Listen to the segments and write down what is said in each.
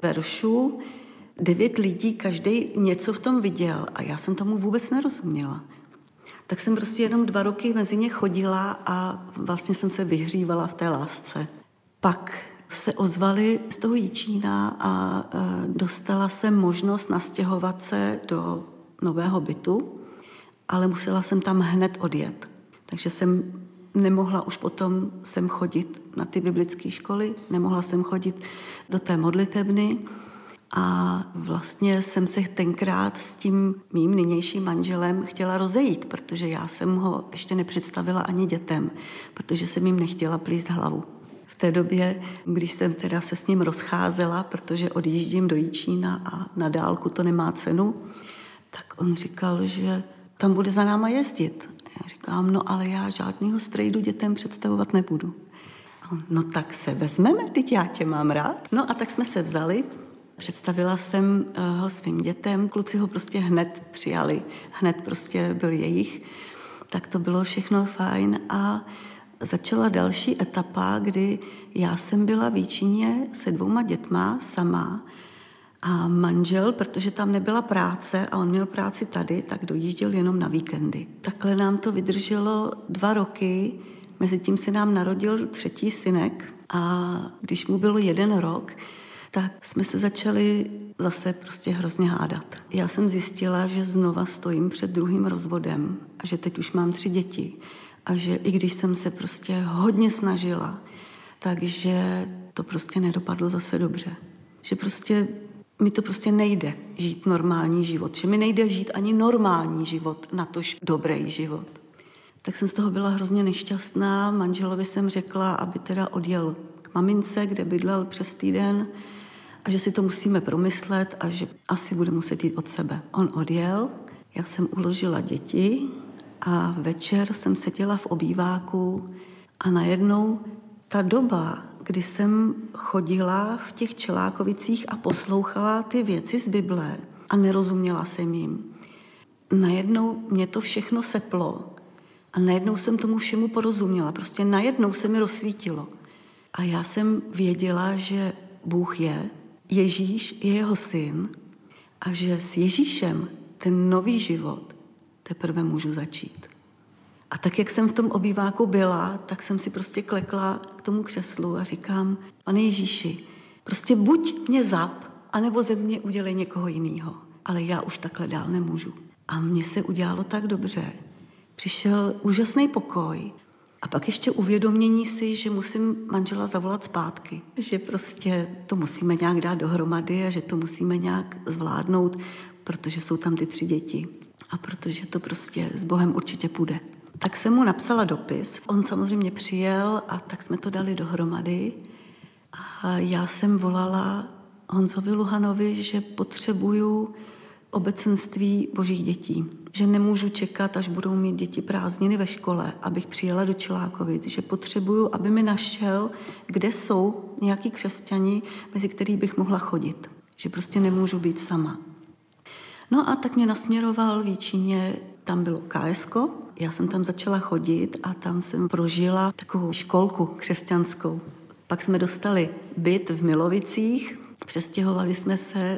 veršů, 9 lidí, každý něco v tom viděl a já jsem tomu vůbec nerozuměla. Tak jsem prostě jenom 2 roky mezi ně chodila a vlastně jsem se vyhřívala v té lásce. Pak se ozvali z toho Jičína a dostala jsem možnost nastěhovat se do nového bytu, ale musela jsem tam hned odjet. Takže jsem nemohla už potom sem chodit na ty biblické školy, nemohla jsem chodit do té modlitebny a vlastně jsem se tenkrát s tím mým nynějším manželem chtěla rozejít, protože já jsem ho ještě nepředstavila ani dětem, protože jsem jim nechtěla plíst hlavu. V té době, když jsem teda se s ním rozcházela, protože odjíždím do Jičína a na dálku to nemá cenu, tak on říkal, že tam bude za náma jezdit. A já říkám, no ale já žádnýho strejdu dětem představovat nebudu. A on, no tak se vezmeme, teď já tě mám rád. No a tak jsme se vzali, představila jsem ho svým dětem, kluci ho prostě hned přijali, hned prostě byl jejich. Tak to bylo všechno fajn a začala další etapa, kdy já jsem byla v Jičíně se 2 dětma sama a manžel, protože tam nebyla práce a on měl práci tady, tak dojížděl jenom na víkendy. Takhle nám to vydrželo 2 roky, mezitím se nám narodil 3. synek a když mu bylo 1 rok, tak jsme se začali zase prostě hrozně hádat. Já jsem zjistila, že znova stojím před druhým rozvodem a že teď už mám 3 děti. A že i když jsem se prostě hodně snažila, takže to prostě nedopadlo zase dobře. Že prostě mi to prostě nejde žít normální život. Že mi nejde žít ani normální život, natož dobrý život. Tak jsem z toho byla hrozně nešťastná. Manželovi jsem řekla, aby teda odjel k mamince, kde bydlel přes týden a že si to musíme promyslet a že asi bude muset jít od sebe. On odjel, já jsem uložila děti a večer jsem seděla v obýváku a najednou ta doba, kdy jsem chodila v těch Čelákovicích a poslouchala ty věci z Bible a nerozuměla jsem jim. Najednou mě to všechno seplo a najednou jsem tomu všemu porozuměla. Prostě najednou se mi rozsvítilo. A já jsem věděla, že Bůh je, Ježíš je jeho syn a že s Ježíšem ten nový život teprve můžu začít. A tak, jak jsem v tom obýváku byla, tak jsem si prostě klekla k tomu křeslu a říkám, Pane Ježíši, prostě buď mě zap, anebo ze mě udělej někoho jiného. Ale já už takhle dál nemůžu. A mně se udělalo tak dobře. Přišel úžasný pokoj a pak ještě uvědomění si, že musím manžela zavolat zpátky. Že prostě to musíme nějak dát dohromady a že to musíme nějak zvládnout, protože jsou tam ty 3 děti. A protože to prostě s Bohem určitě půjde. Tak jsem mu napsala dopis. On samozřejmě přijel a tak jsme to dali dohromady. A já jsem volala Honzovi Luhanovi, že potřebuju obecenství božích dětí. Že nemůžu čekat, až budou mít děti prázdniny ve škole, abych přijela do Čelákovic. Že potřebuju, aby mi našel, kde jsou nějaký křesťani, mezi který bych mohla chodit. Že prostě nemůžu být sama. No a tak mě nasměroval v Jičíně, tam bylo KSko, já jsem tam začala chodit a tam jsem prožila takovou školku křesťanskou. Pak jsme dostali byt v Milovicích, přestěhovali jsme se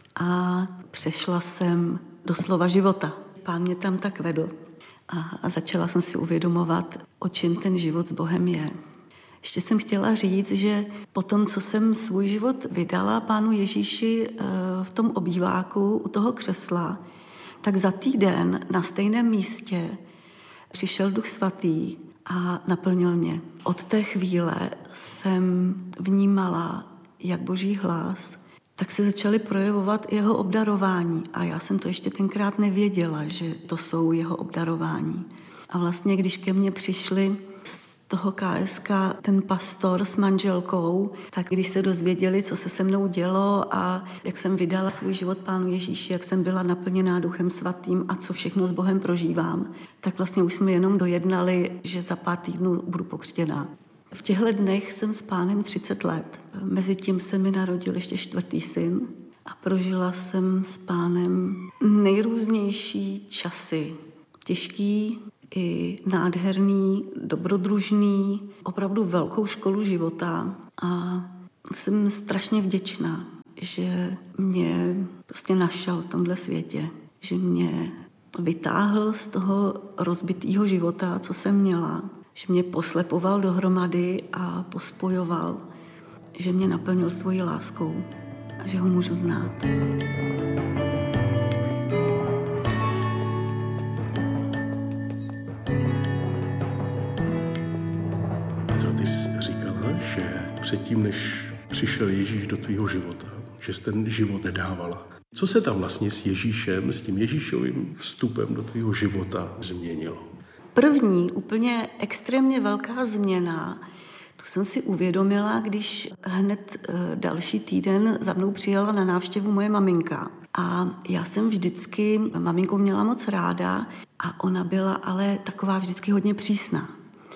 a přešla jsem do slova života. Pán mě tam tak vedl a začala jsem si uvědomovat, o čem ten život s Bohem je. Ještě jsem chtěla říct, že po tom, co jsem svůj život vydala Pánu Ježíši v tom obýváku u toho křesla, tak za týden na stejném místě přišel Duch Svatý a naplnil mě. Od té chvíle jsem vnímala, jak Boží hlas, tak se začaly projevovat jeho obdarování. A já jsem to ještě tenkrát nevěděla, že to jsou jeho obdarování. A vlastně, když ke mně přišli z toho KSK ten pastor s manželkou, tak když se dozvěděli, co se se mnou dělo a jak jsem vydala svůj život Pánu Ježíši, jak jsem byla naplněná Duchem Svatým a co všechno s Bohem prožívám, tak vlastně už jsme jenom dojednali, že za pár týdnů budu pokřtěná. V těchto dnech jsem s Pánem 30 let. Mezitím se mi narodil ještě 4. syn a prožila jsem s Pánem nejrůznější časy. Těžký i nádherný, dobrodružný, opravdu velkou školu života a jsem strašně vděčná, že mě prostě našel v tomhle světě, že mě vytáhl z toho rozbitého života, co jsem měla, že mě poslepoval dohromady a pospojoval, že mě naplnil svojí láskou a že ho můžu znát. Ty jsi říkala, že předtím, než přišel Ježíš do tvýho života, že jsi ten život nedávala. Co se tam vlastně s Ježíšem, s tím Ježíšovým vstupem do tvýho života změnilo? První úplně extrémně velká změna, tu jsem si uvědomila, když hned další týden za mnou přijela na návštěvu moje maminka. A já jsem vždycky maminku měla moc ráda a ona byla ale taková vždycky hodně přísná.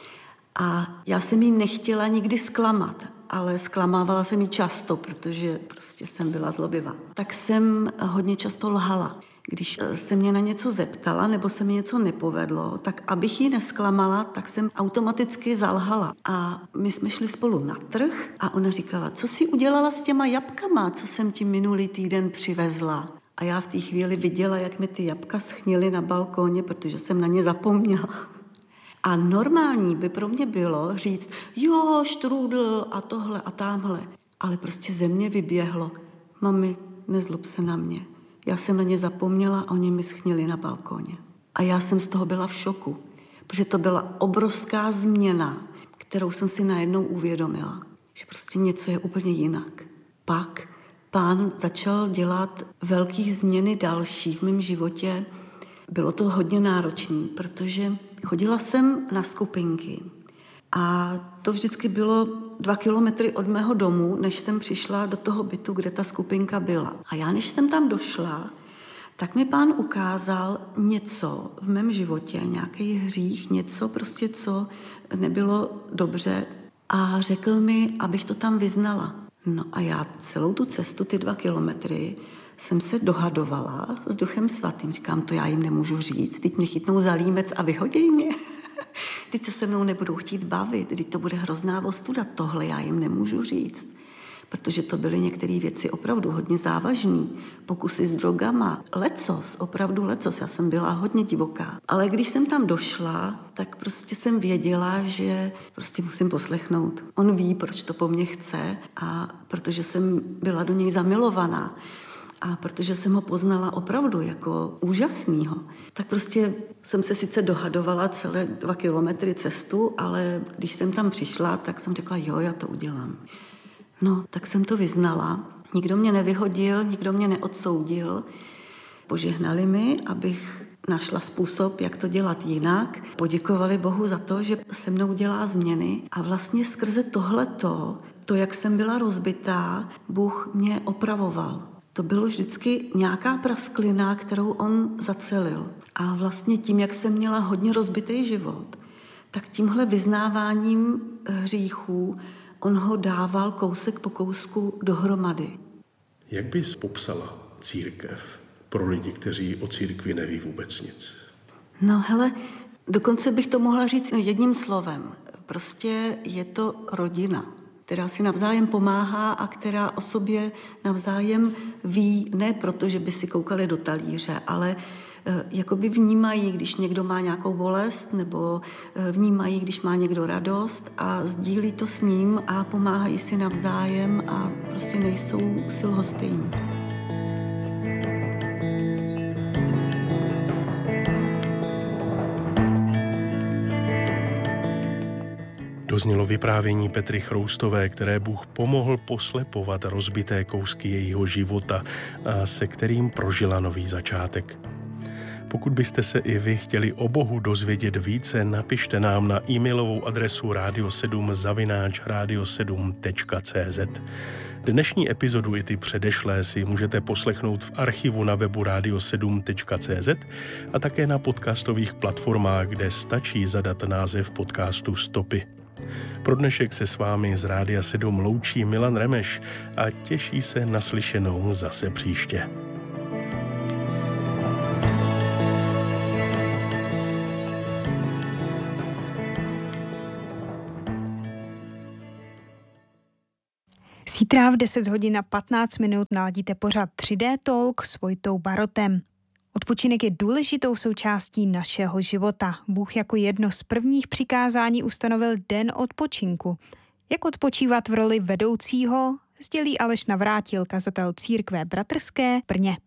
A já jsem jí nechtěla nikdy zklamat, ale zklamávala jsem jí často, protože prostě jsem byla zlobivá. Tak jsem hodně často lhala. Když se mě na něco zeptala nebo se mi něco nepovedlo, tak abych ji nesklamala, tak jsem automaticky zalhala. A my jsme šli spolu na trh a ona říkala, co jsi udělala s těma jabkama, co jsem ti minulý týden přivezla. A já v té chvíli viděla, jak mi ty jabka schnily na balkóně, protože jsem na ně zapomněla. A normální by pro mě bylo říct, jo, štrůdl a tohle a támhle. Ale prostě ze mě vyběhlo, mami, nezlob se na mě. Já jsem na ně zapomněla a oni mi schnili na balkóně. A já jsem z toho byla v šoku, protože to byla obrovská změna, kterou jsem si najednou uvědomila, že prostě něco je úplně jinak. Pak Pán začal dělat velké změny další v mém životě. Bylo to hodně náročné, protože chodila jsem na skupinky a to vždycky bylo 2 kilometry od mého domu, než jsem přišla do toho bytu, kde ta skupinka byla. A já, než jsem tam došla, tak mi Pán ukázal něco v mém životě, nějaký hřích, něco prostě, co nebylo dobře a řekl mi, abych to tam vyznala. No a já celou tu cestu, ty 2 kilometry, jsem se dohadovala s Duchem Svatým. Říkám, to já jim nemůžu říct, teď mě chytnou za límec a vyhodí mě. Teď se se mnou nebudou chtít bavit, teď to bude hrozná ostuda. Tohle já jim nemůžu říct, protože to byly některé věci opravdu hodně závažné. Pokusy s drogama, opravdu lecos. Já jsem byla hodně divoká. Ale když jsem tam došla, tak prostě jsem věděla, že prostě musím poslechnout. On ví, proč to po mně chce a protože jsem byla do něj zamilovaná. A protože jsem ho poznala opravdu jako úžasnýho, tak prostě jsem se sice dohadovala celé 2 kilometry cestu, ale když jsem tam přišla, tak jsem řekla, jo, já to udělám. No, tak jsem to vyznala. Nikdo mě nevyhodil, nikdo mě neodsoudil. Požehnali mi, abych našla způsob, jak to dělat jinak. Poděkovali Bohu za to, že se mnou dělá změny. A vlastně skrze tohleto, to, jak jsem byla rozbitá, Bůh mě opravoval. To bylo vždycky nějaká prasklina, kterou on zacelil. A vlastně tím, jak jsem měla hodně rozbitý život, tak tímhle vyznáváním hříchů on ho dával kousek po kousku dohromady. Jak bys popsala církev pro lidi, kteří o církvi neví vůbec nic? No hele, dokonce bych to mohla říct jedním slovem. Prostě je to rodina, která si navzájem pomáhá a která o sobě navzájem ví, ne proto, že by si koukali do talíře, ale jakoby vnímají, když někdo má nějakou bolest, nebo vnímají, když má někdo radost a sdílí to s ním a pomáhají si navzájem a prostě nejsou si lhostejní. Doznělo vyprávění Petry Chroustové, které Bůh pomohl poslepovat rozbité kousky jejího života, a se kterým prožila nový začátek. Pokud byste se i vy chtěli o Bohu dozvědět více, napište nám na e-mailovou adresu radio7@radio7.cz. Dnešní epizodu i ty předešlé si můžete poslechnout v archivu na webu radio7.cz a také na podcastových platformách, kde stačí zadat název podcastu Stopy. Pro dnešek se s vámi z Rádia 7 loučí Milan Remeš a těší se na slyšenou zase příště. Zítra v 10 hodin a 15 minut naladíte pořad 3D Talk s Vojtou Barotem. Odpočinek je důležitou součástí našeho života. Bůh jako jedno z prvních přikázání ustanovil den odpočinku. Jak odpočívat v roli vedoucího, sdělí Aleš Navrátil, kazatel Církve bratrské v Brně.